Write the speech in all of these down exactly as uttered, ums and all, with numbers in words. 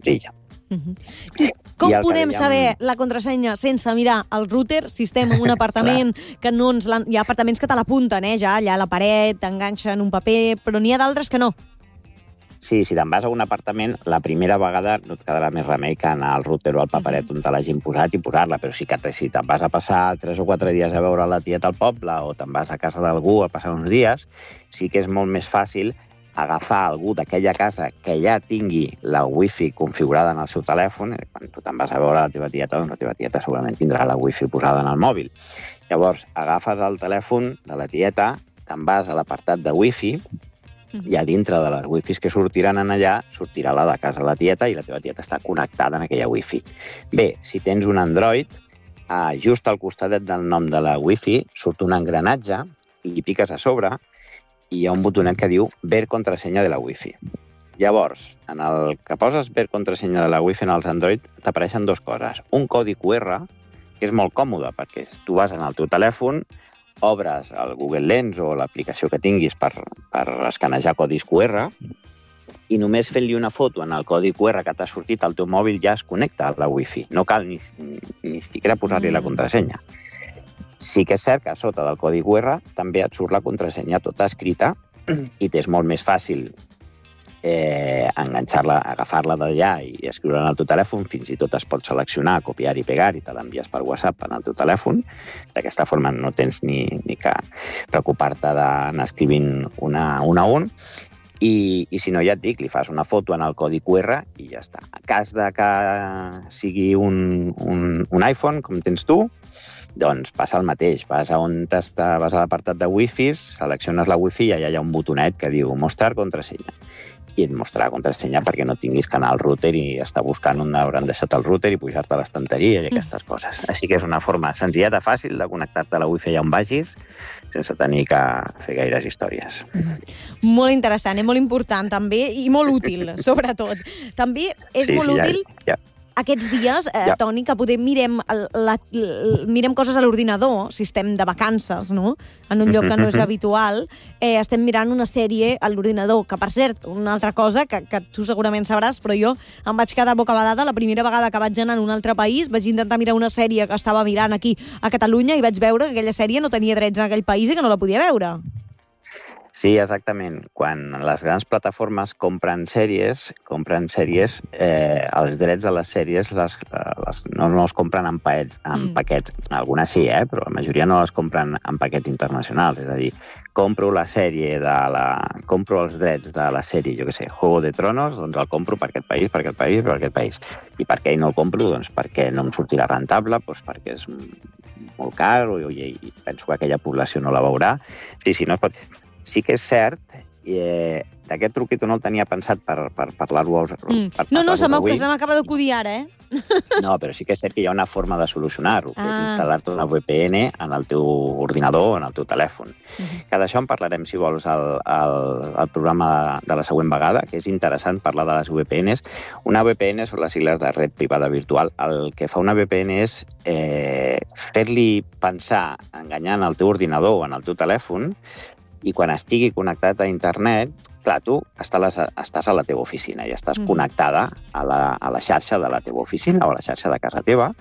plantilla. Uh-huh. I com I podem dèiem... saber la contrasenya sense mirar el router si estem en un apartament que no ens... Hi ha apartaments que te l'apunten, eh, ja, allà a la paret, t'enganxen un paper, però n'hi ha d'altres que no. Sí, si te'n vas a un apartament, la primera vegada no et quedarà més remei que anar al router o al paperet on te l'hagin posat i posar-la, però sí que si te'n vas a passar tres o quatre dies a veure la tieta al poble o te'n vas a casa d'algú a passar uns dies, sí que és molt més fàcil agafar algú d'aquella casa que ja tingui la wifi configurada en el seu telèfon. Quan tu te'n vas a veure la teva tieta, doncs la teva tieta segurament tindrà la wifi posada en el mòbil. Llavors, agafes el telèfon de la tieta, te'n vas a l'apartat de wifi, i a dintre de les wifis que sortiran en allà, sortirà la de casa de la tieta i la teva tieta està connectada en aquella wifi. Bé, si tens un Android, eh, just al costadet del nom de la wifi surt un engranatge i hi piques a sobre i hi ha un botonet que diu ver contrasenya de la wifi. Llavors, en el que poses ver contrasenya de la wifi en els Android, t'apareixen dues coses. Un codi cu erre, que és molt còmode, perquè tu vas en el teu telèfon, obres el Google Lens o l'aplicació que tinguis per, per escanejar codis cu erre i només fent-li una foto en el codi cu erre que t'ha sortit al teu mòbil ja es connecta a la wifi. No cal ni, ni siquiera posar-li la contrasenya. Sí que és cert que a sota del codi cu erre també et surt la contrasenya tota escrita i t'és molt més fàcil eh, enganxar-la, agafar-la d'allà i escriure-la en el teu telèfon. Fins i tot es pot seleccionar, copiar i pegar i te l'envies per WhatsApp en el teu telèfon. D'aquesta forma no tens ni, ni que preocupar-te d'anar escrivint una, una a un. I, i si no, ja et dic, li fas una foto en el codi cu erre i ja està. En cas de que sigui un, un, un iPhone, com tens tu, doncs passa el mateix. Vas a on està, vas a l'apartat de wifis, selecciones la wifi i allà hi ha un botonet que diu mostrar contrasenya. I et mostrarà contrasenya perquè no tinguis que anar al router i estar buscant on hauran deixat el router i pujar-te a l'estanteria i aquestes coses. Així que és una forma senzilleta, fàcil de connectar-te a la wifi allà on vagis sense tenir que fer gaires històries. Molt interessant, és molt important també i molt útil, sobretot. També és sí, molt sí, útil... Ja, ja. Aquests dies, eh, ja. Toni, que podem mirem, la, la, mirem coses a l'ordinador, si estem de vacances, no? En un lloc que no és habitual, eh, estem mirant una sèrie a l'ordinador, que, per cert, una altra cosa que, que tu segurament sabràs, però jo em vaig quedar bocabadada la primera vegada que vaig anar a un altre país, vaig intentar mirar una sèrie que estava mirant aquí a Catalunya i vaig veure que aquella sèrie no tenia drets en aquell país i que no la podia veure. Sí, exactament. Quan les grans plataformes compren sèries, compren sèries, eh, els drets de les sèries les, les, no, no els compren en, paets, en mm. paquets. Algunes sí, eh, però la majoria no les compren en paquets internacionals. És a dir, compro la sèrie de la... compro els drets de la sèrie, jo què sé, Juego de Tronos, doncs el compro per aquest país, per aquest país, per aquest país. I per què no el compro? Doncs perquè no em sortirà rentable, doncs perquè és molt car i, i penso que aquella població no la veurà. Sí, sí, no es pot... Sí que és cert, eh, d'aquest truquito no el tenia pensat per, per parlar-ho mm. per No, no, se m'acaba d'acudir ara, eh? No, però sí que és cert que hi ha una forma de solucionar-ho, que ah. és instal·lar-te una ve pe ene en el teu ordinador o en el teu telèfon. Mm-hmm. Que d'això en parlarem, si vols, al, al, al programa de, de la següent vegada, que és interessant parlar de les ve pe enes. Una ve pe ene són les sigles de red privada virtual. El que fa una ve pe ene és eh, fer-li pensar, enganyant el teu ordinador o en el teu telèfon, i quan estigui connectat a internet, clar, tu estàs, estàs a la teva oficina i estàs mm. connectada a la, a la xarxa de la teva oficina o a la xarxa de casa teva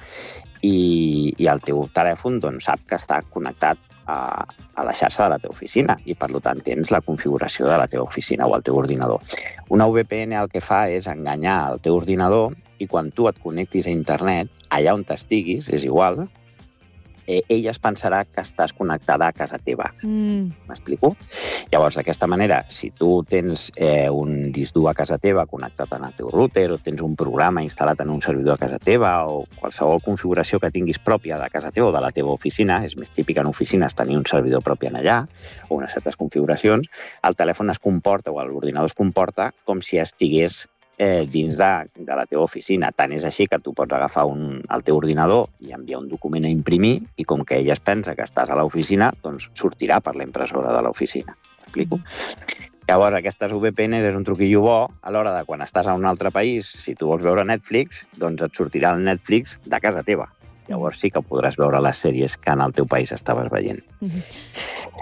i, i el teu telèfon doncs, sap que està connectat a, a la xarxa de la teva oficina i, per tant, tens la configuració de la teva oficina o el teu ordinador. Una ve pe ene el que fa és enganyar el teu ordinador i quan tu et connectis a internet, allà on t'estiguis, és igual, Eh, ell es pensarà que estàs connectada a casa teva. Mm. M'explico? Llavors, d'aquesta manera, si tu tens eh, un disc dur a casa teva connectat en el teu router o tens un programa instal·lat en un servidor a casa teva o qualsevol configuració que tinguis pròpia de casa teva o de la teva oficina, és més típic en oficines tenir un servidor propi en allà o unes certes configuracions, el telèfon es comporta o l'ordinador es comporta com si estigués Eh, dins de, de la teva oficina. Tant és així que tu pots agafar un, el teu ordinador i enviar un document a imprimir i com que ella es pensa que estàs a l'oficina, doncs sortirà per la impressora de l'oficina. M'explico? Llavors, aquestes ve pe enes és un truquillo bo a l'hora de quan estàs a un altre país, si tu vols veure Netflix, doncs et sortirà el Netflix de casa teva. Llavors sí que podràs veure les sèries que en el teu país estaves veient.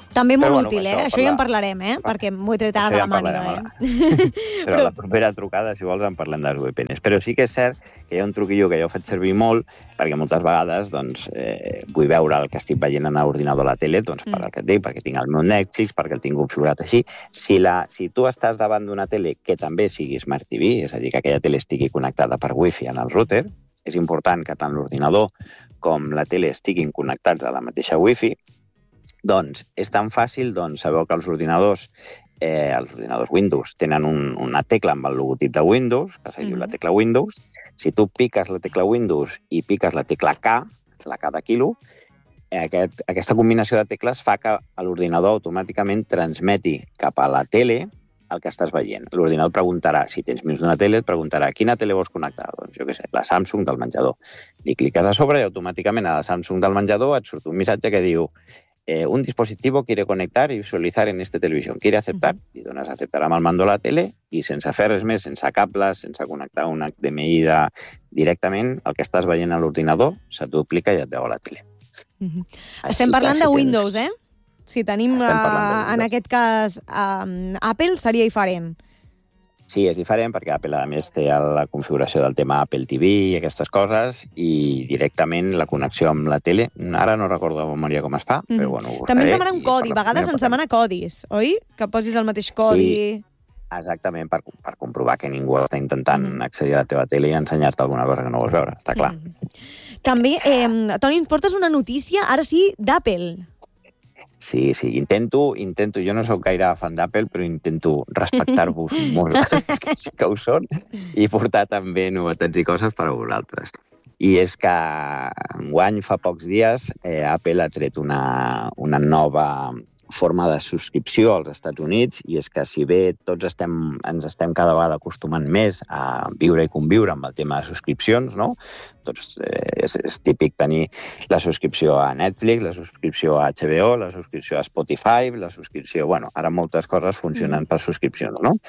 També molt Però, bueno, útil, eh? això, Això ja en parlarem, eh? Perquè m'ho he tret ara Això de ja la en màniga, parlarem eh? Però, Però la propera trucada, si vols, en parlem dels V P Ns. Però sí que és cert que hi ha un truquillo que jo faig servir molt, perquè moltes vegades doncs, eh, vull veure el que estic veient en l'ordinador a la tele, doncs, per el que et dic, perquè tinc el meu Netflix, perquè el tinc configurat així. Si, la, si tu estàs davant d'una tele que també sigui Smart T V, és a dir, que aquella tele estigui connectada per Wi-Fi en el router, és important que tant l'ordinador com la tele estiguin connectats a la mateixa Wi-Fi, doncs és tan fàcil, doncs, sabeu que els ordinadors, eh, els ordinadors Windows tenen un, una tecla amb el logotip de Windows, que se diu mm. la tecla Windows. Si tu piques la tecla Windows i piques la tecla K, la K de quilo, eh, aquest, aquesta combinació de tecles fa que l'ordinador automàticament transmeti cap a la tele el que estàs veient. L'ordinador preguntarà, si tens més d'una tele, et preguntarà quina tele vols connectar? Doncs jo què sé, la Samsung del menjador. Li cliques a sobre i automàticament a la Samsung del menjador et surt un missatge que diu Eh, un dispositivo quiere conectar y visualizar en esta televisión. ¿Quiere aceptar? I dones a aceptar amb el mando a la tele i sense fer res més, sense cables, sense connectar un H D M I de... directament, el que estàs veient a l'ordinador se duplica i et veu a la tele. Uh-huh. Estem parlant de Windows, tens... eh? Si tenim, uh, en aquest cas, uh, Apple, seria diferent. Sí, és diferent perquè Apple, a més, té la configuració del tema Apple T V i aquestes coses i directament la connexió amb la tele. Ara no recordo de memòria com es fa, mm. però bueno... També ens demana un codi. A vegades ens demana codis, oi? Que posis el mateix codi... Sí, exactament, per, per comprovar que ningú està intentant mm. accedir a la teva tele i ensenyar-te alguna cosa que no vols veure, està clar. Mm. També, eh, Toni, ens portes una notícia, ara sí, d'Apple. Sí, sí, intento, intento, jo no sóc gaire fan d'Apple, però intento respectar-vos molt, que sí que ho són, i portar també novetats i coses per a vosaltres. I és que enguany, fa pocs dies, eh, Apple ha tret una, una nova forma de subscripció als Estats Units, i és que si bé tots estem, ens estem cada vegada acostumant més a viure i conviure amb el tema de subscripcions, no? Doncs eh, és, és típic tenir la subscripció a Netflix, la subscripció a H B O, la subscripció a Spotify, la subscripció... Bueno, ara moltes coses funcionen per subscripcions, no?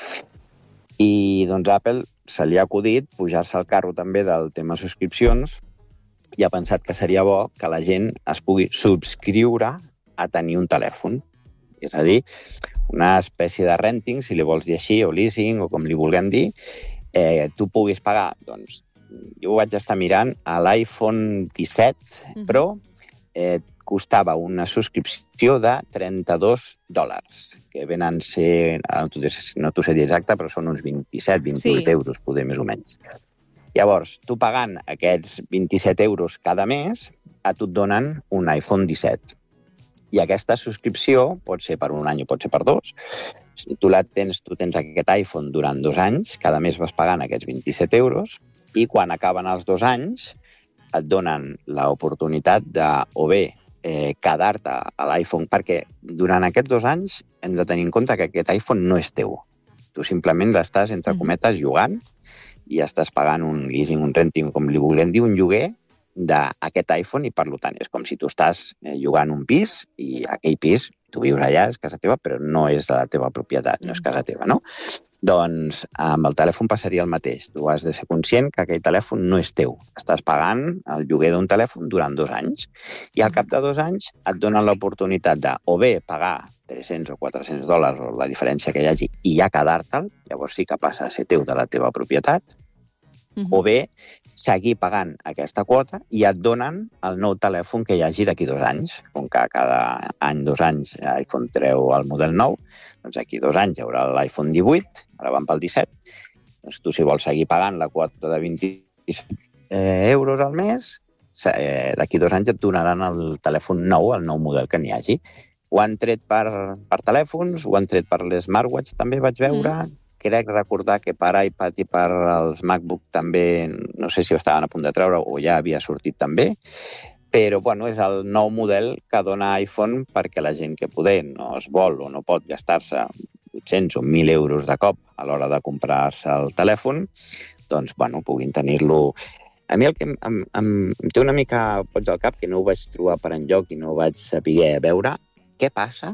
I doncs Apple se li ha acudit pujar-se al carro també del tema subscripcions i ha pensat que seria bo que la gent es pugui subscriure a tenir un telèfon. És a dir, una espècie de renting, si li vols dir així, o leasing, o com li vulguem dir, eh, tu puguis pagar. Doncs jo ho vaig estar mirant a l'iPhone disset mm-hmm. Pro, eh, costava una subscripció de trenta-dos dòlars, que venen a ser, no t'ho sé dir exacte, però són uns vint-i-set, vint-i-vuit sí. euros, poder més o menys. Llavors, tu pagant aquests vint-i-set euros cada mes, a tu et donen un iPhone disset. I aquesta subscripció pot ser per un any o pot ser per dos. Si tu la tens, tu tens aquest iPhone durant dos anys, cada mes vas pagant aquests vint-i-set euros, i quan acaben els dos anys et donen l'oportunitat de, o bé, eh, quedar-te a l'iPhone, perquè durant aquests dos anys hem de tenir en compte que aquest iPhone no és teu. Tu simplement l'estàs, entre cometes, jugant i estàs pagant un leasing, un renting, com li volem dir, un lloguer d'aquest iPhone, i per tant és com si tu estàs jugant un pis i aquell pis, tu vius allà, és casa teva, però no és de la teva propietat, no és casa teva, no? Doncs amb el telèfon passaria el mateix. Tu has de ser conscient que aquell telèfon no és teu. Estàs pagant el lloguer d'un telèfon durant dos anys i al cap de dos anys et donen l'oportunitat de o bé pagar tres-cents o quatre-cents dòlars o la diferència que hi hagi i ja quedar-te'l, llavors sí que passa a ser teu de la teva propietat, uh-huh. o bé seguir pagant aquesta quota i et donen el nou telèfon que hi hagi d'aquí dos anys. Com que cada any, dos anys, iPhone treu el model nou, doncs d'aquí dos anys hi haurà l'iPhone divuit, ara van pel disset, doncs tu si vols seguir pagant la quota de vint-i-set euros al mes, eh, d'aquí dos anys et donaran el telèfon nou, el nou model que n'hi hagi. Ho han tret per, per telèfons, ho han tret per l'Smartwatch, també vaig veure... Mm. Crec recordar que per iPad i per els MacBook també, no sé si ho estaven a punt de treure o ja havia sortit també, però bueno, és el nou model que dona iPhone perquè la gent que poder no es vol o no pot gastar-se vuit-cents o mil euros de cop a l'hora de comprar-se el telèfon, doncs bueno, puguin tenir-lo. A mi el que em, em, em té una mica pots al cap, que no ho vaig trobar per enlloc i no ho vaig saber veure, què passa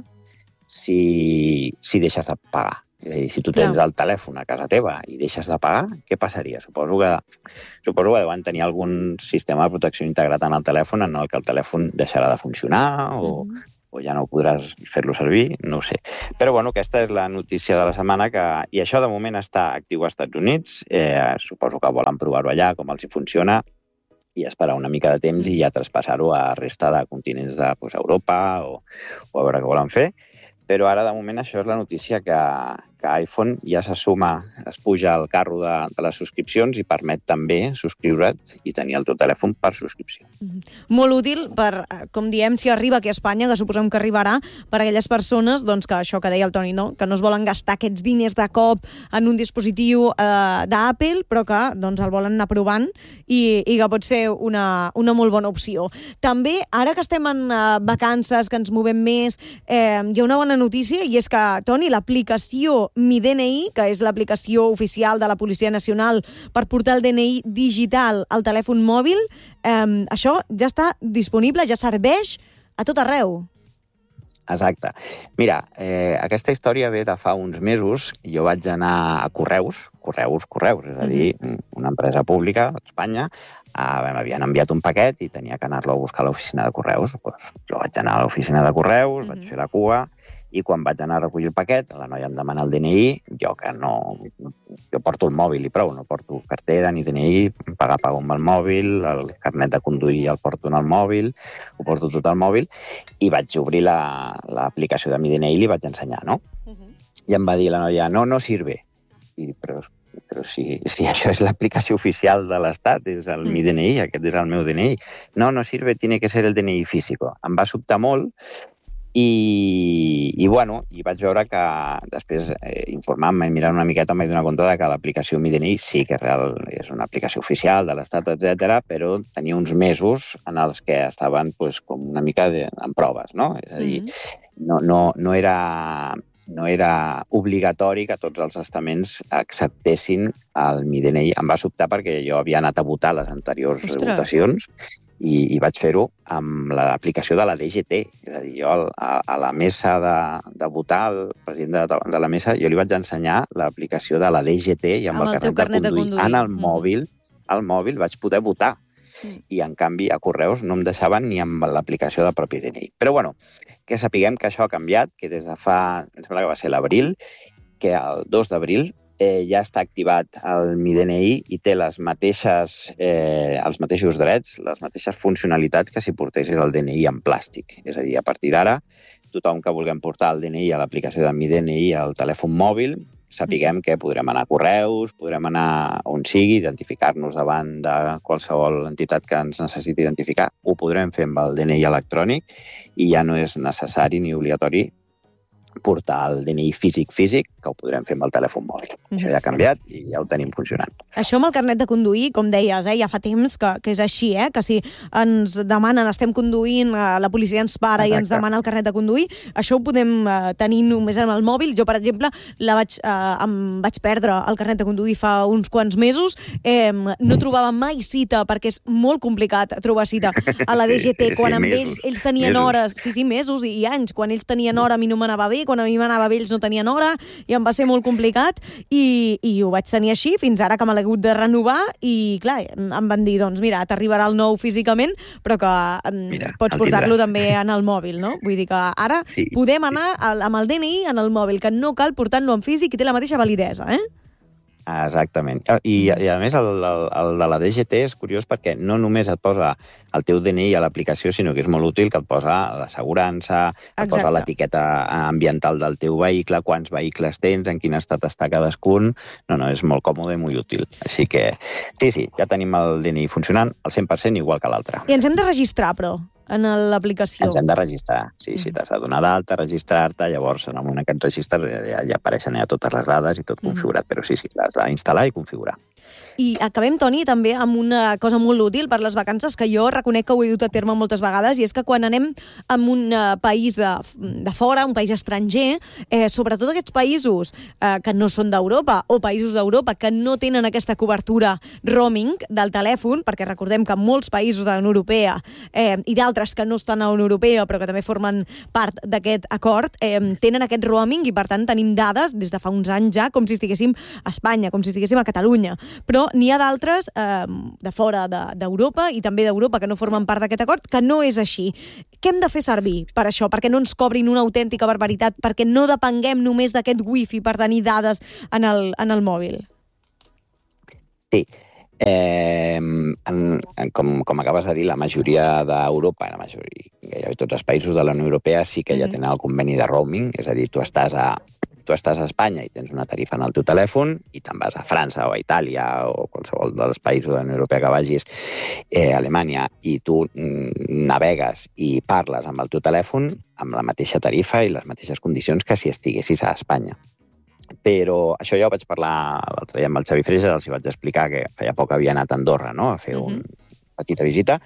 si, si deixes de pagar? És a dir, si tu tens el telèfon a casa teva i deixes de pagar, què passaria? Suposo que, suposo que deuen tenir algun sistema de protecció integrat en el telèfon en el que el telèfon deixarà de funcionar o, mm. o ja no podràs fer-lo servir, no ho sé. Però bueno, aquesta és la notícia de la setmana, que... i això de moment està actiu als Estats Units, eh, suposo que volen provar-ho allà, com els hi funciona, i esperar una mica de temps i ja traspassar-ho a resta de continents de pues, Europa o, o a veure què volen fer. Però ara, de moment, això és la notícia que, que iPhone ja se suma, es puja al carro de, de les subscripcions i permet també subscriure't i tenir el teu telèfon per subscripció. Mm. Molt útil per, com diem, si arriba aquí a Espanya, que suposem que arribarà, per a aquelles persones doncs, que això que deia el Toni, no? Que no es volen gastar aquests diners de cop en un dispositiu eh, d'Apple, però que doncs, el volen anar provant i, i que pot ser una, una molt bona opció. També, ara que estem en uh, vacances, que ens movem més, eh, hi ha una bona notícia, i és que, Toni, l'aplicació Mi D N I, que és l'aplicació oficial de la Policia Nacional per portar el D N I digital al telèfon mòbil, eh, això ja està disponible, ja serveix a tot arreu. Exacte. Mira, eh, aquesta història ve de fa uns mesos. Jo vaig anar a Correus, Correus, Correus, és a dir, una empresa pública d'Espanya, eh, m'havien enviat un paquet i tenia que anar-lo a buscar a l'oficina de Correus. Pues, jo vaig anar a l'oficina de Correus, vaig fer la cua, i quan vaig anar a recollir el paquet, la noia em demana el D N I, jo que no... Jo porto el mòbil i prou, no porto cartera ni D N I, pagar pago amb el mòbil, el carnet de conduir el porto en el mòbil, ho porto tot al mòbil, i vaig obrir l'aplicació de Mi D N I i li vaig ensenyar, no? Uh-huh. I em va dir la noia, no, no sirve. I, però però si, si això és l'aplicació oficial de l'Estat, és el mm. Mi D N I, aquest és el meu D N I. No, no sirve, tiene que ser el D N I físico. Em va sobtar molt, I, i bueno, i vaig veure que després, eh, informant-me i mirant una miqueta, em vaig donar compte de que l'aplicació Mi D N I sí que real, és una aplicació oficial de l'Estat, etcètera, però tenia uns mesos en els que estaven pues, com una mica de, en proves, no? És a dir, mm-hmm. no, no, no era... no era obligatori que tots els estaments acceptessin el Mi D N I. Em va sobtar perquè jo havia anat a votar les anteriors Ostres. votacions i, i vaig fer-ho amb l'aplicació de la D G T. És a dir, jo a, a la mesa de, de votar, el president de, de la mesa, jo li vaig ensenyar l'aplicació de la D G T i amb, amb el, el carnet, carnet de, conduir, de conduir en el mòbil, al mòbil vaig poder votar. Mm. I, en canvi, a Correus no em deixaven ni amb l'aplicació del propi D N I. Però, bueno, que sapiguem que això ha canviat, que des de fa, em sembla que va ser l'abril, que el dos d'abril eh, ja està activat el Mi D N I i té les mateixes, eh, els mateixos drets, les mateixes funcionalitats que si portessis el D N I en plàstic. És a dir, a partir d'ara, tothom que vulguem portar el D N I a l'aplicació del Mi D N I al telèfon mòbil, sapiguem que podrem anar a Correus, podrem anar on sigui, identificar-nos davant de qualsevol entitat que ens necessiti identificar. Ho podrem fer amb el D N I electrònic i ja no és necessari ni obligatori portar el D N I físic-físic, que ho podrem fer amb el telèfon mòbil. Mm-hmm. Això ja ha canviat i ja ho tenim funcionant. Això amb el carnet de conduir, com deies, eh, ja fa temps que, que és així, eh, que si ens demanen, estem conduint, eh, la policia ens para Exacte. I ens demana el carnet de conduir, això ho podem eh, tenir només amb el mòbil. Jo, per exemple, la vaig, eh, em vaig perdre el carnet de conduir fa uns quants mesos, eh, no trobava mai cita, perquè és molt complicat trobar cita a la D G T, sí, quan sí, amb mesos, ells, ells tenien mesos. hores, sí, sí, mesos i, i anys, quan ells tenien hora a mi no m'anava bé, quan a mi m'anava bé ells no tenien hora i em va ser molt complicat i, i ho vaig tenir així fins ara que me l'he hagut de renovar i clar, em van dir, doncs mira, t'arribarà el nou físicament però que mira, pots portar-lo també en el mòbil, no? Vull dir que ara sí, podem anar sí. amb el D N I en el mòbil, que no cal portar-lo en físic i té la mateixa validesa, eh? Exactament. I, i a més, el, el, el de la D G T és curiós perquè no només et posa el teu D N I a l'aplicació, sinó que és molt útil que et posa l'assegurança, et posa l'etiqueta ambiental del teu vehicle, quants vehicles tens, en quin estat està cadascun. No, no, és molt còmode i molt útil. Així que, sí, sí, ja tenim el D N I funcionant al cent per cent igual que l'altre. I ens hem de registrar, però, en l'aplicació. Ens hem de registrar, sí, sí, t'has de donar d'alta, registrar-te, llavors en el moment que et registres ja, ja apareixen ja totes les dades i tot configurat, però sí, sí, l'has d'instal·lar i configurar. I acabem, Toni, també amb una cosa molt útil per les vacances que jo reconec que ho he dut a terme moltes vegades, i és que quan anem a un país de, de fora, un país estranger, eh, sobretot aquests països eh, que no són d'Europa o països d'Europa que no tenen aquesta cobertura roaming del telèfon, perquè recordem que molts països de la Unió Europea eh, i d'altres altres que no estan a la Unió Europea, però que també formen part d'aquest acord, eh, tenen aquest roaming i, per tant, tenim dades des de fa uns anys ja, com si estiguéssim a Espanya, com si estiguéssim a Catalunya. Però n'hi ha d'altres eh, de fora d'Europa i també d'Europa que no formen part d'aquest acord, que no és així. Què hem de fer servir per això? Perquè no ens cobrin una autèntica barbaritat, perquè no depenguem només d'aquest wifi per tenir dades en el, en el mòbil? Sí. Eh, en, en, com, com acabes de dir, la majoria d'Europa, la majoria, gairebé tots els països de la Unió Europea sí que ja tenen el conveni de roaming, és a dir, tu estàs a, tu estàs a Espanya i tens una tarifa en el teu telèfon i te'n vas a França o a Itàlia o qualsevol dels països de la Unió Europea que vagis, eh, Alemanya, i tu mm, navegues i parles amb el teu telèfon amb la mateixa tarifa i les mateixes condicions que si estiguessis a Espanya. Però això ja ho vaig parlar l'altre dia amb el Xavi Freser, els hi vaig explicar que feia poc havia anat a Andorra, no?, a fer una petita visita,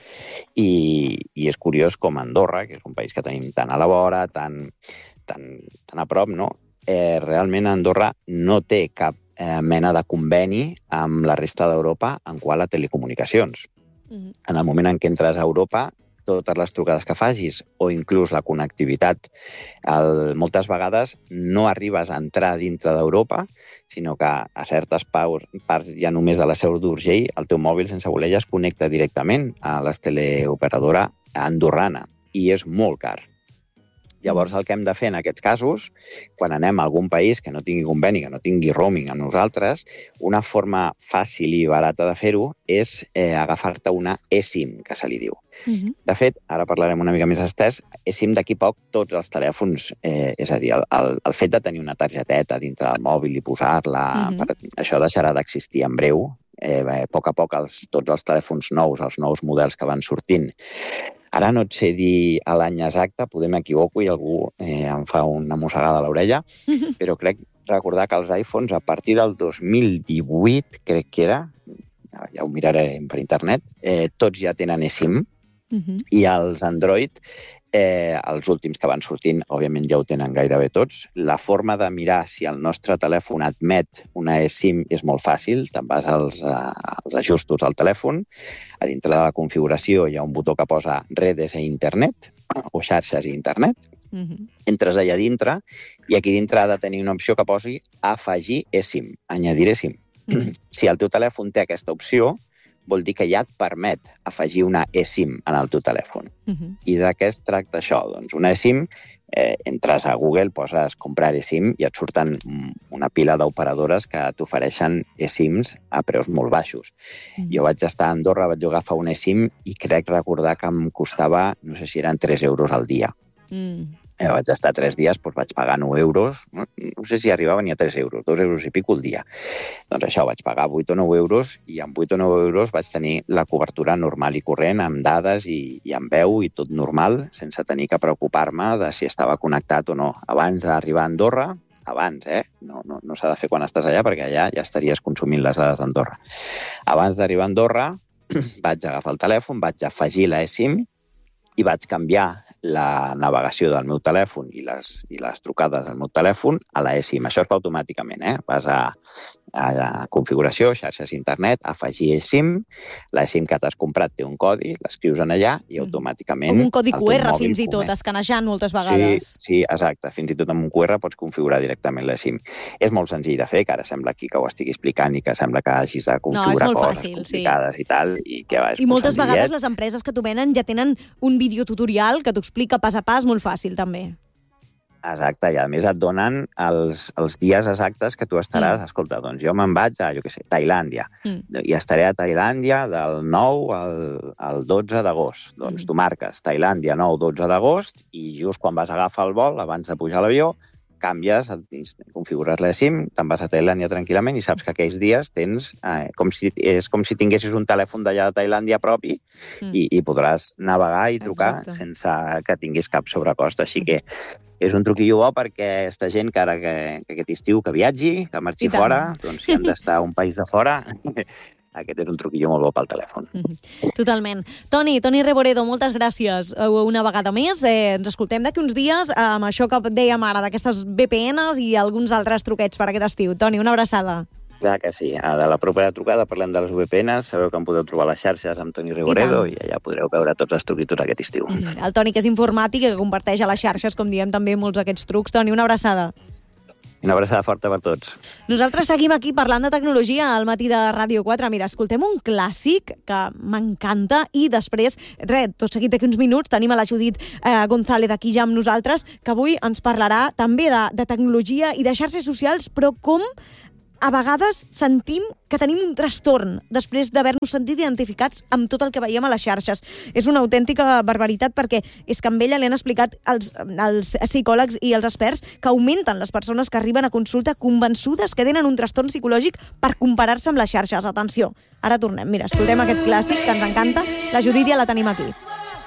i, i és curiós com Andorra, que és un país que tenim tan a la vora, tan, tan, tan a prop, no?, eh, realment Andorra no té cap eh, mena de conveni amb la resta d'Europa en quant a telecomunicacions. Mm-hmm. En el moment en què entres a Europa, totes les trucades que facis o inclús la connectivitat, el, moltes vegades no arribes a entrar dintre d'Europa, sinó que a certes parts ja només de la Seu d'Urgell el teu mòbil sense voler ja es connecta directament a la teleoperadora andorrana i és molt car. Llavors, el que hem de fer en aquests casos, quan anem a algun país que no tingui conveni, que no tingui roaming amb nosaltres, una forma fàcil i barata de fer-ho és eh, agafar-te una eSIM, que se li diu. Uh-huh. De fet, ara parlarem una mica més estès, eSIM d'aquí poc tots els telèfons, eh, és a dir, el, el, el fet de tenir una targeteta dintre del mòbil i posar-la, uh-huh. per, això deixarà d'existir en breu. Eh, a poc a poc els, tots els telèfons nous, els nous models que van sortint. Ara no et sé dir a l'any exacte, podem m'equivoco i algú eh, em fa una mossegada a l'orella, però crec recordar que els iPhones a partir del dos mil divuit, crec que era, ja ho miraré per internet, eh, tots ja tenen eSIM, uh-huh. i els Android, eh, els últims que van sortint, òbviament ja ho tenen gairebé tots. La forma de mirar si el nostre telèfon admet una eSIM és molt fàcil. Te'n vas als, als ajustos del telèfon, a dintre de la configuració hi ha un botó que posa redes a internet o xarxes i internet. Uh-huh. Entres allà dintre i aquí dintre ha de tenir una opció que posi afegir eSIM, añadir eSIM. Uh-huh. Si el teu telèfon té aquesta opció, vol dir que ja et permet afegir una eSIM en el teu telèfon. Uh-huh. I de què es tracta això? Doncs una eSIM, eh, entres a Google, poses comprar eSIM i et surten una pila d'operadores que t'ofereixen eSIMs a preus molt baixos. Uh-huh. Jo vaig estar a Andorra, vaig agafar una eSIM i crec recordar que em costava, no sé si eren tres euros al dia. Uh-huh. Eh, vaig estar tres dies, doncs vaig pagar nou euros, no, no sé si arribava ni a tres euros, dos euros i pico al dia. Doncs això, vaig pagar vuit o nou euros i amb vuit o nou euros vaig tenir la cobertura normal i corrent, amb dades i, i amb veu i tot normal, sense tenir que preocupar-me de si estava connectat o no. Abans d'arribar a Andorra, abans, eh? No, no, no s'ha de fer quan estàs allà perquè allà ja estaries consumint les dades d'Andorra. Abans d'arribar a Andorra vaig agafar el telèfon, vaig afegir la eSIM i vaig canviar la navegació del meu telèfon i les, i les trucades del meu telèfon a la eSIM. Això es fa automàticament, eh? Vas a, a configuració, xarxes internet, afegir eSIM, la eSIM que t'has comprat té un codi, l'escrius en allà i automàticament... Com un codi Q R fins i tot, escanejant moltes vegades. Sí, sí, exacte. Fins i tot amb un Q R pots configurar directament la eSIM. És molt senzill de fer, que ara sembla aquí que ho estigui explicant i que sembla que hagis de configurar no, coses fàcil, complicades sí. i tal. I, que va, és I moltes senzillet. vegades les empreses que t'ho venen ja tenen un videotutorial que t'ho explica pas a pas molt fàcil, també. Exacte, i a més et donen els, els dies exactes que tu estaràs. Mm. Escolta, doncs jo me'n vaig a, jo què sé, Tailàndia. Mm. I estaré a Tailàndia del nou al, al dotze d'agost. Doncs mm. tu marques Tailàndia nou dotze d'agost i just quan vas agafar el vol, abans de pujar a l'avió, canvies, configures la SIM, te'n vas a Tailàndia tranquil·lament i saps que aquells dies tens, eh, com si, és com si tinguessis un telèfon d'allà de Tailàndia propi mm. i, i podràs navegar i trucar Exacte. sense que tinguis cap sobrecost. Així que és un truquillo bo perquè aquesta gent que ara que, que aquest estiu que viatgi, que marxi fora, doncs si han d'estar a un país de fora... Aquest és un truquillo molt bo pel telèfon. Mm-hmm. Totalment. Toni, Toni Reboredo, moltes gràcies una vegada més. Eh, ens escoltem d'aquí uns dies amb això que dèiem ara, d'aquestes V P Ns i alguns altres truquets per aquest estiu. Toni, una abraçada. Clar que sí. De la propera trucada parlem de les V P Ns, sabeu que em podeu trobar a les xarxes amb Toni Rigoredo i, i allà podreu veure tots els truquitos aquest estiu. El Toni, que és informàtic i que comparteix a les xarxes, com diem també, molts d'aquests trucs. Toni, una abraçada. Una abraçada forta per tots. Nosaltres seguim aquí parlant de tecnologia al matí de Ràdio quatre. Mira, escoltem un clàssic que m'encanta i després, res, tot seguit d'aquí uns minuts, tenim a la Judit eh, González aquí ja amb nosaltres, que avui ens parlarà també de, de tecnologia i de xarxes socials, però com a vegades sentim que tenim un trastorn després d'haver-nos sentit identificats amb tot el que veiem a les xarxes. És una autèntica barbaritat perquè és que amb ella li han explicat els, els psicòlegs i els experts que augmenten les persones que arriben a consulta convençudes que tenen un trastorn psicològic per comparar-se amb les xarxes. Atenció, ara tornem. Mira, escoltem aquest clàssic que ens encanta. La Judit ja la tenim aquí.